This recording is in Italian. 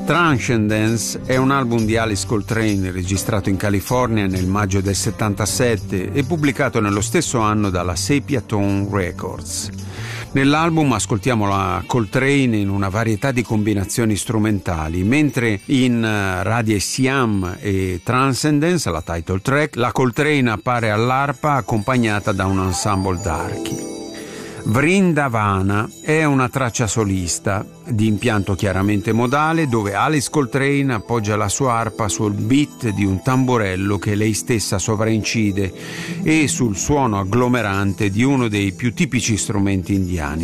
Transcendence è un album di Alice Coltrane registrato in California nel maggio del 77 e pubblicato nello stesso anno dalla Sepia Tone Records. Nell'album ascoltiamo la Coltrane in una varietà di combinazioni strumentali, mentre in Radie Siam e Transcendence, la title track, la Coltrane appare all'arpa accompagnata da un ensemble d'archi. Vrindavana è una traccia solista di impianto chiaramente modale dove Alice Coltrane appoggia la sua arpa sul beat di un tamburello che lei stessa sovraincide e sul suono agglomerante di uno dei più tipici strumenti indiani,